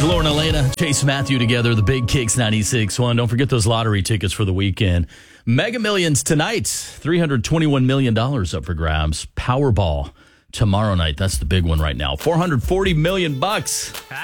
Lauren Elena, Chase Matthew together, the Big Kicks 96.1. Don't forget those lottery tickets for the weekend. Mega Millions tonight, $321 million up for grabs. Powerball tomorrow night. That's the big one right now. $440 million.